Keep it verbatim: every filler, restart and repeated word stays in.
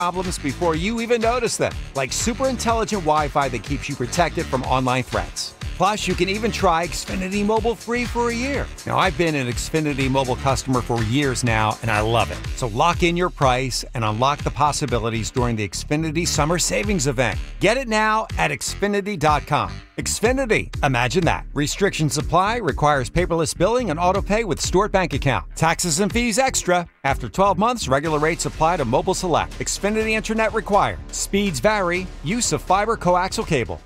problems before you even notice them, like super intelligent Wi-Fi that keeps you protected from online threats. Plus, you can even try Xfinity Mobile free for a year. Now, I've been an Xfinity Mobile customer for years now, and I love it. So lock in your price and unlock the possibilities during the Xfinity Summer Savings Event. Get it now at Xfinity dot com. Xfinity. Imagine that. Restrictions apply. Requires paperless billing and auto pay with stored bank account. Taxes and fees extra. After twelve months, regular rates apply to Mobile Select. Xfinity Internet required. Speeds vary. Use of fiber coaxial cable.